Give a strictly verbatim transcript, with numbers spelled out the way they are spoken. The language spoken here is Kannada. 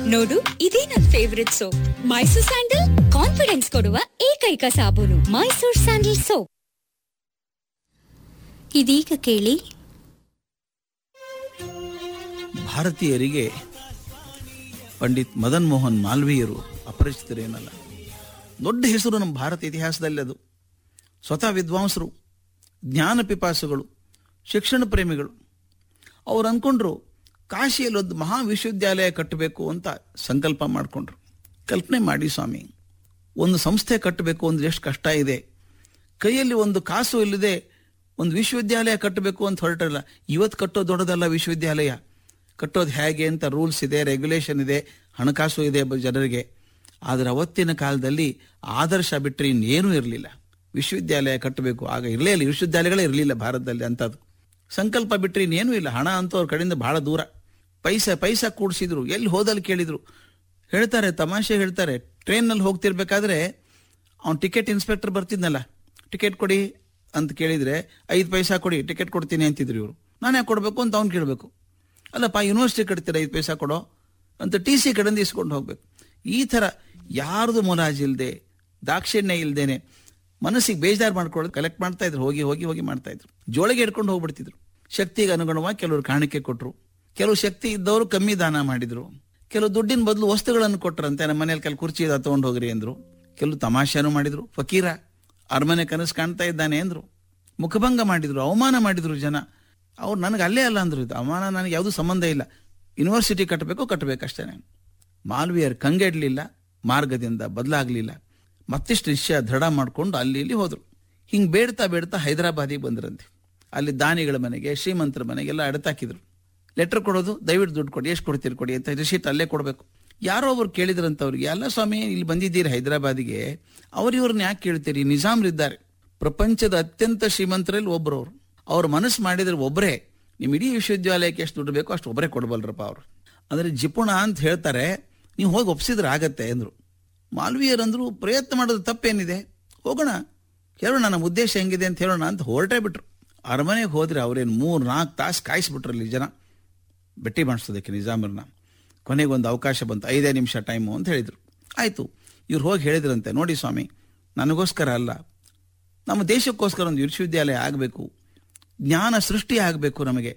ನೋಡು, ಇದೇ ನನ್ favourite soap. Mysore sandal confidence ಕೊಡುವ ಏಕೈಕ ಸಾಬೂನು. Mysore sandal soap. ಇದೀಗ ಕೇಳಿ, ಭಾರತೀಯರಿಗೆ ಪಂಡಿತ್ ಮದನ್ ಮೋಹನ್ ಮಾಲ್ವೀಯರು ಅಪರಿಚಿತರೇನಲ್ಲ. ದೊಡ್ಡ ಹೆಸರು ನಮ್ಮ ಭಾರತ ಇತಿಹಾಸದಲ್ಲಿ. ಅದು ಸ್ವತಃ ವಿದ್ವಾಂಸರು, ಜ್ಞಾನ ಪಿಪಾಸುಗಳು, ಶಿಕ್ಷಣ ಪ್ರೇಮಿಗಳು. ಅವ್ರು ಅಂದ್ಕೊಂಡ್ರು ಕಾಶಿಯಲ್ಲಿ ಒಂದು ಮಹಾ ವಿಶ್ವವಿದ್ಯಾಲಯ ಕಟ್ಟಬೇಕು ಅಂತ ಸಂಕಲ್ಪ ಮಾಡಿಕೊಂಡ್ರು. ಕಲ್ಪನೆ ಮಾಡಿ ಸ್ವಾಮಿ, ಒಂದು ಸಂಸ್ಥೆ ಕಟ್ಟಬೇಕು ಅಂದ್ರೆ ಎಷ್ಟು ಕಷ್ಟ ಇದೆ. ಕೈಯಲ್ಲಿ ಒಂದು ಕಾಸು ಇಲ್ಲದೆ ಒಂದು ವಿಶ್ವವಿದ್ಯಾಲಯ ಕಟ್ಟಬೇಕು ಅಂತ ಹೊರಟಲ್ಲ. ಇವತ್ತು ಕಟ್ಟೋದು ದೊಡ್ಡದಲ್ಲ, ವಿಶ್ವವಿದ್ಯಾಲಯ ಕಟ್ಟೋದು ಹೇಗೆ ಅಂತ ರೂಲ್ಸ್ ಇದೆ, ರೆಗ್ಯುಲೇಷನ್ ಇದೆ, ಹಣಕಾಸು ಇದೆ ಜನರಿಗೆ. ಆದರೆ ಅವತ್ತಿನ ಕಾಲದಲ್ಲಿ ಆದರ್ಶ ಬಿಟ್ಟರೆ ಇನ್ನೇನೂ ಇರಲಿಲ್ಲ. ವಿಶ್ವವಿದ್ಯಾಲಯ ಕಟ್ಟಬೇಕು ಆಗ ಇರಲೇ ಇಲ್ಲ, ವಿಶ್ವವಿದ್ಯಾಲಯಗಳೇ ಇರಲಿಲ್ಲ ಭಾರತದಲ್ಲಿ. ಅಂಥದ್ದು ಸಂಕಲ್ಪ ಬಿಟ್ಟರೆ ಇನ್ನೇನೂ ಇಲ್ಲ. ಹಣ ಅಂತೂ ಅವ್ರ ಕಡೆಯಿಂದ ಬಹಳ ದೂರ. ಪೈಸಾ ಪೈಸಾ ಕೂಡಿಸಿದ್ರು, ಎಲ್ಲಿ ಹೋದಲ್ಲಿ ಕೇಳಿದ್ರು. ಹೇಳ್ತಾರೆ, ತಮಾಷೆ ಹೇಳ್ತಾರೆ, ಟ್ರೈನ್ನಲ್ಲಿ ಹೋಗ್ತಿರ್ಬೇಕಾದ್ರೆ ಅವ್ನು ಟಿಕೆಟ್ ಇನ್ಸ್ಪೆಕ್ಟರ್ ಬರ್ತಿದ್ನಲ್ಲ, ಟಿಕೆಟ್ ಕೊಡಿ ಅಂತ ಕೇಳಿದರೆ ಐದು ಪೈಸಾ ಕೊಡಿ ಟಿಕೆಟ್ ಕೊಡ್ತೀನಿ ಅಂತಿದ್ರು ಇವರು. ನಾನು ಯಾಕೆ ಕೊಡಬೇಕು ಅಂತ ಅವ್ನು ಕೇಳಬೇಕು. ಅಲ್ಲಪ್ಪ, ಯೂನಿವರ್ಸಿಟಿ ಕಟ್ತೀರ, ಐದು ಪೈಸಾ ಕೊಡೋ ಅಂತ ಟಿ ಸಿ ಕಡೆಯಿಂದ ಇಸ್ಕೊಂಡು ಹೋಗ್ಬೇಕು. ಈ ಥರ ಯಾರ್ದು ಮುಲಾಜಿಲ್ಲದೆ, ದಾಕ್ಷಿಣ್ಯ ಇಲ್ದೇನೆ, ಮನಸ್ಸಿಗೆ ಬೇಜಾರು ಮಾಡ್ಕೊಳ್ಳೋದು ಕಲೆಕ್ಟ್ ಮಾಡ್ತಾ ಇದ್ರು. ಹೋಗಿ ಹೋಗಿ ಹೋಗಿ ಮಾಡ್ತಾ ಇದ್ರು. ಜೋಳಿಗೆ ಹಿಡ್ಕೊಂಡು ಹೋಗ್ಬಿಡ್ತಿದ್ರು. ಶಕ್ತಿಗೆ ಅನುಗುಣವಾಗಿ ಕೆಲವರು ಕಾಣಿಕೆ ಕೊಟ್ಟರು, ಕೆಲವು ಶಕ್ತಿ ಇದ್ದವರು ಕಮ್ಮಿ ದಾನ ಮಾಡಿದ್ರು, ಕೆಲವು ದುಡ್ಡಿನ ಬದಲು ವಸ್ತುಗಳನ್ನು ಕೊಟ್ಟರಂತೆ. ನಮ್ಮ ಮನೇಲಿ ಕೆಲವು ಕುರ್ಚಿ ಇದ ತಗೊಂಡು ಹೋಗ್ರಿ ಅಂದ್ರು. ಕೆಲವು ತಮಾಷೆನೂ ಮಾಡಿದ್ರು. ಫಕೀರ ಅರಮನೆ ಕನಸು ಕಾಣ್ತಾ ಇದ್ದಾನೆ ಅಂದ್ರು. ಮುಖಭಂಗ ಮಾಡಿದ್ರು, ಅವಮಾನ ಮಾಡಿದ್ರು ಜನ. ಅವ್ರು ನನಗೆ ಅಲ್ಲೇ ಅಲ್ಲ ಅಂದ್ರು. ಇದು ಅವಮಾನ, ನನಗೆ ಯಾವುದೂ ಸಂಬಂಧ ಇಲ್ಲ, ಯೂನಿವರ್ಸಿಟಿ ಕಟ್ಟಬೇಕು ಕಟ್ಟಬೇಕಷ್ಟೇ. ಮಾಲ್ವೀಯರ್ ಕಂಗೆಡ್ಲಿಲ್ಲ, ಮಾರ್ಗದಿಂದ ಬದಲಾಗಲಿಲ್ಲ. ಮತ್ತಿಷ್ಟು ನಿಶ್ಚಯ ದೃಢ ಮಾಡಿಕೊಂಡು ಅಲ್ಲಿ ಇಲ್ಲಿ ಹೋದರು. ಹಿಂಗೆ ಬೇಡ್ತಾ ಬೇಡ್ತಾ ಹೈದರಾಬಾದಿಗೆ ಬಂದ್ರಂತೆ. ಅಲ್ಲಿ ದಾನಿಗಳ ಮನೆಗೆ, ಶ್ರೀಮಂತರ ಮನೆಗೆಲ್ಲ ಅಡತಾಕಿದ್ರು. ಲೆಟರ್ ಕೊಡೋದು, ದಯವಿಟ್ಟು ದುಡ್ಡು ಕೊಡಿ, ಎಷ್ಟು ಕೊಡ್ತೀರಿ ಕೊಡಿ ಅಂತ ರಿಸೀಟ್ ಅಲ್ಲೇ ಕೊಡಬೇಕು. ಯಾರೋ ಒಬ್ರು ಕೇಳಿದ್ರಂತ ಅವ್ರಿಗೆ, ಎಲ್ಲ ಸ್ವಾಮಿ ಇಲ್ಲಿ ಬಂದಿದ್ದೀರಿ ಹೈದರಾಬಾದಿಗೆ, ಅವ್ರು ಇವ್ರನ್ನ ಯಾಕೆ ಕೇಳ್ತೀರಿ? ನಿಜಾಮ್ರಿದ್ದಾರೆ, ಪ್ರಪಂಚದ ಅತ್ಯಂತ ಶ್ರೀಮಂತರಲ್ಲಿ ಒಬ್ಬರು. ಅವರು ಅವ್ರ ಮನಸ್ಸು ಮಾಡಿದ್ರೆ ಒಬ್ಬರೇ ನಿಮ್ಮ ಇಡೀ ವಿಶ್ವವಿದ್ಯಾಲಯಕ್ಕೆ ಎಷ್ಟು ದುಡ್ಡು ಬೇಕೋ ಅಷ್ಟು ಒಬ್ಬರೇ ಕೊಡಬಲ್ರಪ್ಪ ಅವರು. ಅಂದರೆ ಜಿಪುಣ ಅಂತ ಹೇಳ್ತಾರೆ, ನೀವು ಹೋಗಿ ಒಪ್ಸಿದ್ರೆ ಆಗತ್ತೆ ಅಂದರು. ಮಾಲ್ವೀಯರ್ ಅಂದರು, ಪ್ರಯತ್ನ ಮಾಡೋದು ತಪ್ಪೇನಿದೆ, ಹೋಗೋಣ, ಹೇಳೋಣ ನಮ್ಮ ಉದ್ದೇಶ ಹೆಂಗಿದೆ ಅಂತ ಹೇಳೋಣ ಅಂತ ಹೊರಟೇ ಬಿಟ್ರು. ಅರಮನೆಗೆ ಹೋದರೆ ಅವ್ರೇನು ಮೂರು ನಾಲ್ಕು ತಾಸು ಕಾಯಿಸ್ಬಿಟ್ರಲ್ಲಿ ಜನ ಭೇಟಿ ಮಾಡಿಸೋದಕ್ಕೆ ನಿಜಾಮರನ್ನ. ಕೊನೆಗೆ ಒಂದು ಅವಕಾಶ ಬಂತು, ಐದೇ ನಿಮಿಷ ಟೈಮು ಅಂತ ಹೇಳಿದರು. ಆಯಿತು, ಇವ್ರು ಹೋಗಿ ಹೇಳಿದ್ರಂತೆ, ನೋಡಿ ಸ್ವಾಮಿ, ನನಗೋಸ್ಕರ ಅಲ್ಲ, ನಮ್ಮ ದೇಶಕ್ಕೋಸ್ಕರ ಒಂದು ವಿಶ್ವವಿದ್ಯಾಲಯ ಆಗಬೇಕು, ಜ್ಞಾನ ಸೃಷ್ಟಿ ಆಗಬೇಕು ನಮಗೆ.